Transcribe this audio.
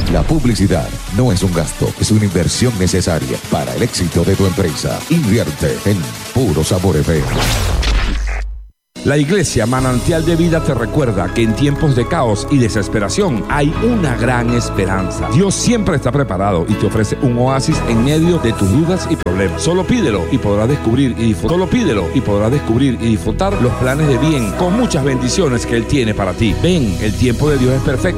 La publicidad no es un gasto, es una inversión necesaria para el éxito de tu empresa. Invierte en Puro Sabor FM. La Iglesia Manantial de Vida te recuerda que en tiempos de caos y desesperación hay una gran esperanza. Dios siempre está preparado y te ofrece un oasis en medio de tus dudas y problemas. Solo pídelo y podrás descubrir y disfrutar. Solo pídelo y podrás descubrir y disfrutar los planes de bien con muchas bendiciones que Él tiene para ti. Ven, el tiempo de Dios es perfecto.